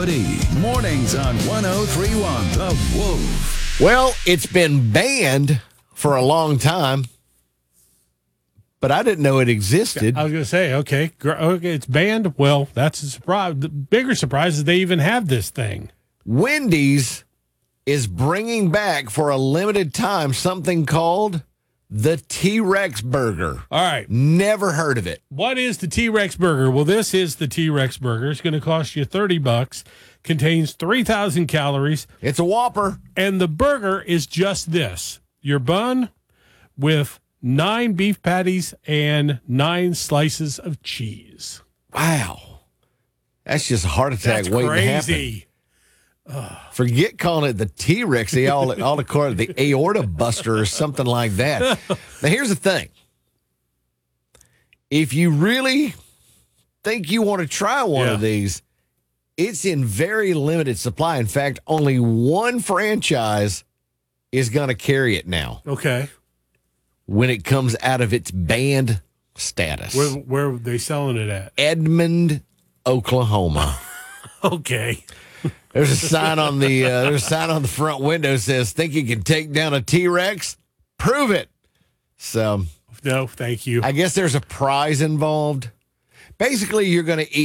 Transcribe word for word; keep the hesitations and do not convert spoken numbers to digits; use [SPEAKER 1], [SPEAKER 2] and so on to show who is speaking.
[SPEAKER 1] Woody. Mornings on one oh three one The Wolf.
[SPEAKER 2] Well, it's been banned for a long time, but I didn't know it existed.
[SPEAKER 3] I was going to say, okay, gr- okay, it's banned. Well, that's a surprise. The bigger surprise is they even have this thing.
[SPEAKER 2] Wendy's is bringing back for a limited time something called the T-Rex burger.
[SPEAKER 3] All right.
[SPEAKER 2] Never heard of it.
[SPEAKER 3] What is the T-Rex burger? Well, this is the T-Rex burger. It's going to cost you thirty bucks. Contains three thousand calories.
[SPEAKER 2] It's a Whopper.
[SPEAKER 3] And the burger is just this. Your bun with nine beef patties and nine slices of cheese.
[SPEAKER 2] Wow. That's just a heart attack
[SPEAKER 3] That's
[SPEAKER 2] waiting
[SPEAKER 3] crazy.
[SPEAKER 2] to happen. Forget calling it the T-Rex. They all, all they call it the aorta buster or something like that. Now, here's the thing. If you really think you want to try one
[SPEAKER 3] Yeah.
[SPEAKER 2] of these, it's in very limited supply. In fact, only one franchise is going to carry it now
[SPEAKER 3] Okay.
[SPEAKER 2] when it comes out of its banned status.
[SPEAKER 3] Where, where are they selling it at?
[SPEAKER 2] Edmond, Oklahoma.
[SPEAKER 3] Okay.
[SPEAKER 2] There's a sign on the uh, there's a sign on the front window that says, "Think you can take down a T-Rex? Prove it." So,
[SPEAKER 3] No, thank you.
[SPEAKER 2] I guess there's a prize involved. Basically, you're going to eat